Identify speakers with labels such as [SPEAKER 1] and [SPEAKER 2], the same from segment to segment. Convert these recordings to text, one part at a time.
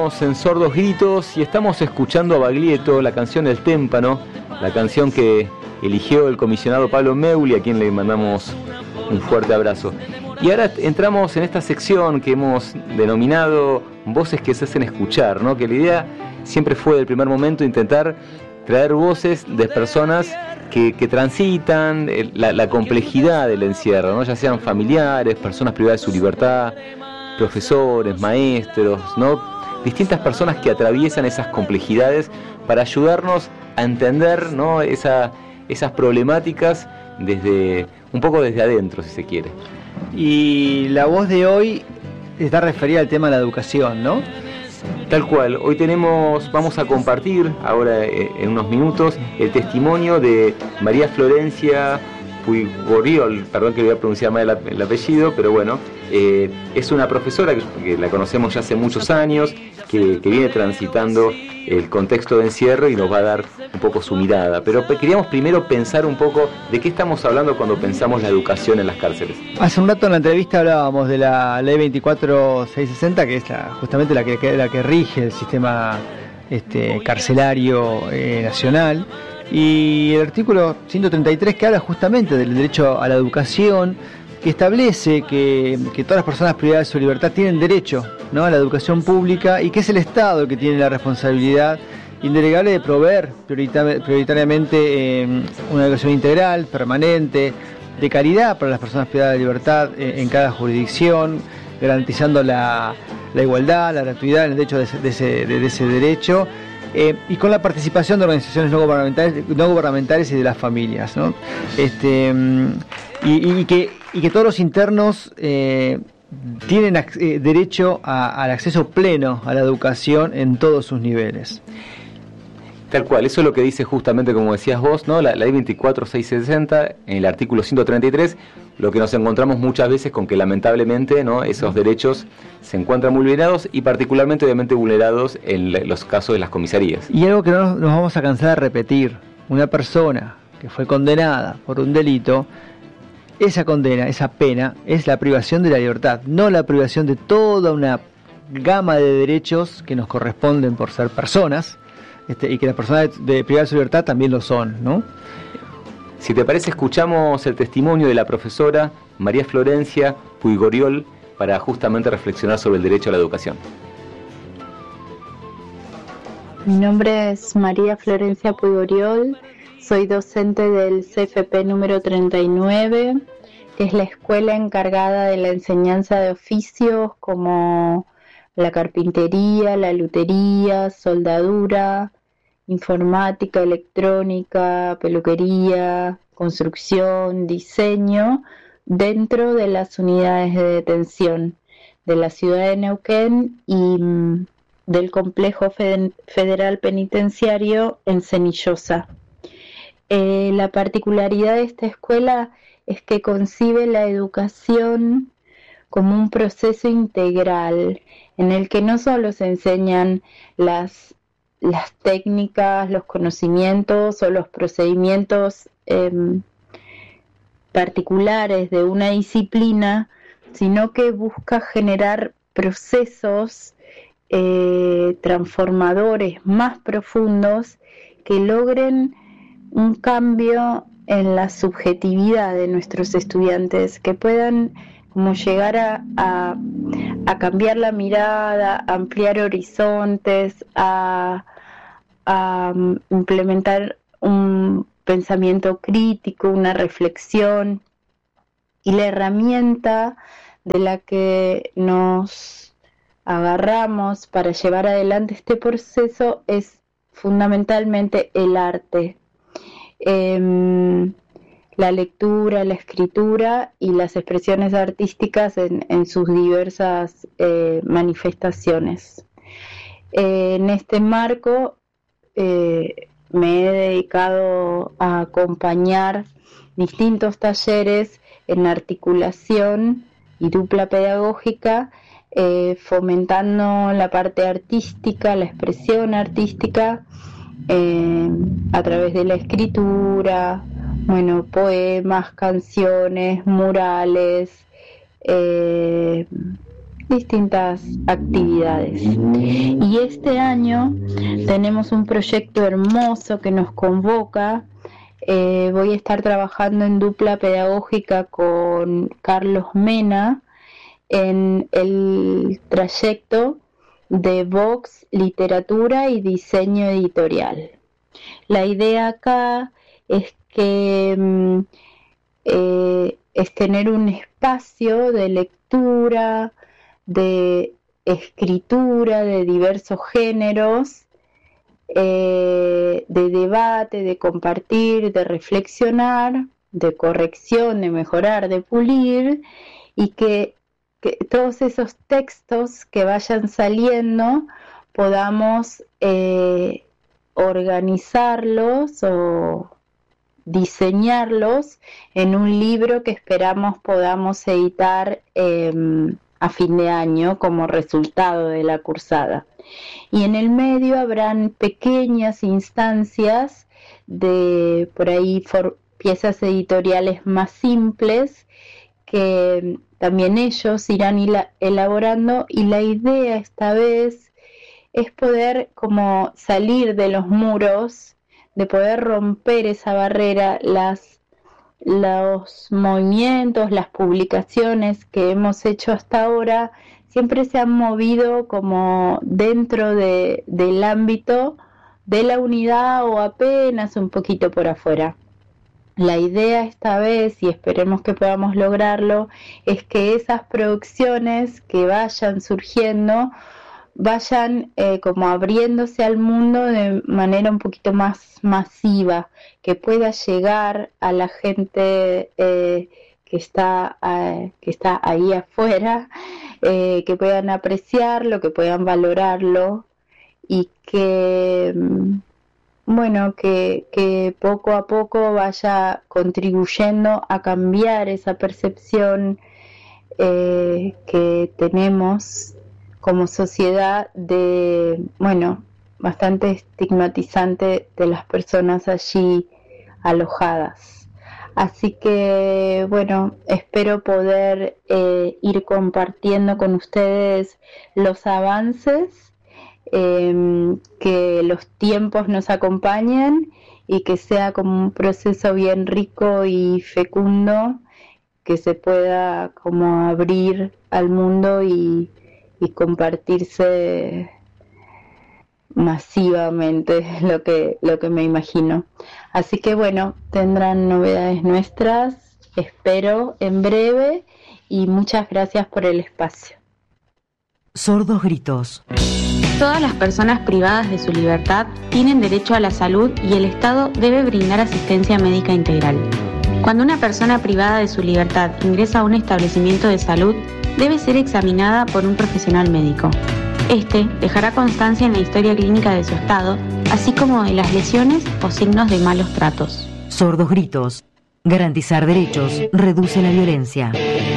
[SPEAKER 1] Estamos en Sordos Gritos y estamos escuchando a Baglietto, la canción El Témpano, la canción que eligió el comisionado Pablo Meuli, a quien le mandamos un fuerte abrazo. Y ahora entramos en esta sección que hemos denominado Voces que se hacen escuchar, ¿no? Que la idea siempre fue del primer momento intentar traer voces de personas que transitan la complejidad del encierro, ¿no? Ya sean familiares, personas privadas de su libertad, profesores, maestros, ¿no? Distintas personas que atraviesan esas complejidades para ayudarnos a entender, ¿no? esas problemáticas un poco desde adentro, si se quiere.
[SPEAKER 2] Y la voz de hoy está referida al tema de la educación, ¿no?
[SPEAKER 1] Tal cual, hoy vamos a compartir ahora en unos minutos el testimonio de María Florencia Puigoriol, perdón que le voy a pronunciar mal el apellido, pero bueno, es una profesora que la conocemos ya hace muchos años, que viene transitando el contexto de encierro y nos va a dar un poco su mirada. Pero queríamos primero pensar un poco de qué estamos hablando cuando pensamos la educación en las cárceles.
[SPEAKER 2] Hace un rato en la entrevista hablábamos de la ley 24660, que es justamente la que rige el sistema carcelario nacional, y el artículo 133 que habla justamente del derecho a la educación, que establece que todas las personas privadas de su libertad tienen derecho, ¿no?, a la educación pública, y que es el Estado el que tiene la responsabilidad indelegable de proveer prioritariamente una educación integral, permanente, de calidad para las personas privadas de libertad en cada jurisdicción, garantizando la igualdad, la gratuidad en el derecho de ese derecho, y con la participación de organizaciones no gubernamentales y de las familias, ¿no? Y que todos los internos tienen derecho al acceso pleno a la educación en todos sus niveles.
[SPEAKER 1] Tal cual, eso es lo que dice justamente, como decías vos, ¿no? La ley 24660, en el artículo 133, lo que nos encontramos muchas veces con que lamentablemente, ¿no?, esos derechos se encuentran vulnerados, y particularmente obviamente vulnerados en los casos de las comisarías.
[SPEAKER 2] Y algo que no nos vamos a cansar de repetir: una persona que fue condenada por un delito, esa condena, esa pena, es la privación de la libertad, no la privación de toda una gama de derechos que nos corresponden por ser personas, y que las personas privadas de su libertad también lo son, ¿no?
[SPEAKER 1] Si te parece, escuchamos el testimonio de la profesora María Florencia Puigoriol para justamente reflexionar sobre el derecho a la educación.
[SPEAKER 3] Mi nombre es María Florencia Puigoriol, soy docente del CFP número 39, que es la escuela encargada de la enseñanza de oficios como la carpintería, la lutería, soldadura, informática, electrónica, peluquería, construcción, diseño, dentro de las unidades de detención de la ciudad de Neuquén y del complejo federal penitenciario en Cenillosa. La particularidad de esta escuela es que concibe la educación como un proceso integral en el que no solo se enseñan las técnicas, los conocimientos o los procedimientos particulares de una disciplina, sino que busca generar procesos transformadores más profundos que logren un cambio en la subjetividad de nuestros estudiantes, que puedan como llegar a cambiar la mirada, a ampliar horizontes, a implementar un pensamiento crítico, una reflexión. Y la herramienta de la que nos agarramos para llevar adelante este proceso es fundamentalmente el arte. La lectura, la escritura y las expresiones artísticas en sus diversas manifestaciones. En este marco me he dedicado a acompañar distintos talleres en articulación y dupla pedagógica, fomentando la parte artística, la expresión artística, a través de la escritura, poemas, canciones, murales, distintas actividades. Y este año tenemos un proyecto hermoso que nos convoca. Voy a estar trabajando en dupla pedagógica con Carlos Mena en el trayecto de Vox, literatura y diseño editorial. La idea acá es que es tener un espacio de lectura, de escritura de diversos géneros, de debate, de compartir, de reflexionar, de corrección, de mejorar, de pulir, y que todos esos textos que vayan saliendo podamos organizarlos o diseñarlos en un libro que esperamos podamos editar a fin de año como resultado de la cursada. Y en el medio habrán pequeñas instancias de por ahí piezas editoriales más simples que también ellos irán elaborando, y la idea esta vez es poder como salir de los muros, de poder romper esa barrera. Los movimientos, las publicaciones que hemos hecho hasta ahora siempre se han movido como dentro del ámbito de la unidad o apenas un poquito por afuera. La idea esta vez, y esperemos que podamos lograrlo, es que esas producciones que vayan surgiendo vayan como abriéndose al mundo de manera un poquito más masiva, que pueda llegar a la gente que está ahí afuera, que puedan apreciarlo, que puedan valorarlo, y que que poco a poco vaya contribuyendo a cambiar esa percepción que tenemos como sociedad bastante estigmatizante de las personas allí alojadas. Así que espero poder ir compartiendo con ustedes los avances, que los tiempos nos acompañen y que sea como un proceso bien rico y fecundo, que se pueda como abrir al mundo y compartirse masivamente, lo que me imagino. Así que tendrán novedades nuestras, espero en breve, y muchas gracias por el espacio.
[SPEAKER 4] Sordos gritos.
[SPEAKER 5] Todas las personas privadas de su libertad tienen derecho a la salud y el Estado debe brindar asistencia médica integral. Cuando una persona privada de su libertad ingresa a un establecimiento de salud, debe ser examinada por un profesional médico. Este dejará constancia en la historia clínica de su estado, así como de las lesiones o signos de malos tratos.
[SPEAKER 4] Sordos gritos. Garantizar derechos reduce la violencia.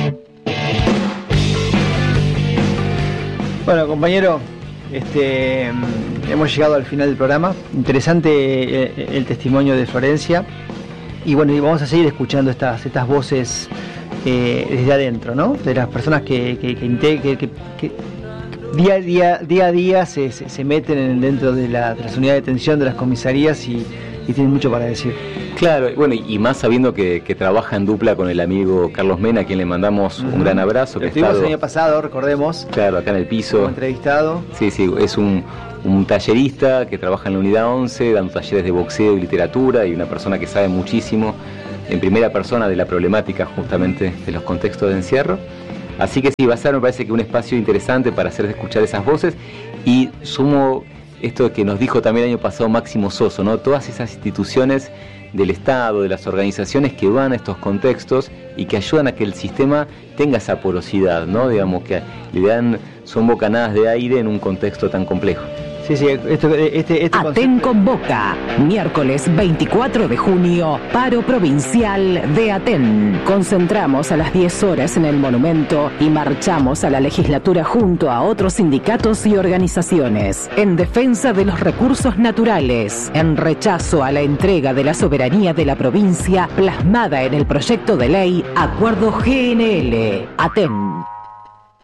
[SPEAKER 2] Bueno, compañero, hemos llegado al final del programa. Interesante el testimonio de Florencia. Y vamos a seguir escuchando estas voces desde adentro, ¿no? De las personas que día a día se meten dentro de las unidades de detención, de las comisarías, y tienen mucho para decir.
[SPEAKER 1] Claro, y más sabiendo que trabaja en dupla con el amigo Carlos Mena, a quien le mandamos un gran abrazo.
[SPEAKER 2] Lo estuvimos el año pasado, recordemos.
[SPEAKER 1] Claro, acá en el piso.
[SPEAKER 2] Como entrevistado.
[SPEAKER 1] Sí, es un tallerista que trabaja en la unidad 11, dando talleres de boxeo y literatura, y una persona que sabe muchísimo en primera persona de la problemática justamente de los contextos de encierro. Así que sí, va a ser, me parece que un espacio interesante para hacer escuchar esas voces, y sumo esto que nos dijo también el año pasado Máximo Soso, ¿no? Todas esas instituciones del Estado, de las organizaciones que van a estos contextos y que ayudan a que el sistema tenga esa porosidad, ¿no? Digamos que le dan, son bocanadas de aire en un contexto tan complejo.
[SPEAKER 2] Sí,
[SPEAKER 4] Aten convoca, miércoles 24 de junio, paro provincial de Aten. Concentramos a las 10 horas en el monumento y marchamos a la legislatura junto a otros sindicatos y organizaciones, en defensa de los recursos naturales, en rechazo a la entrega de la soberanía de la provincia plasmada en el proyecto de ley Acuerdo GNL. Aten.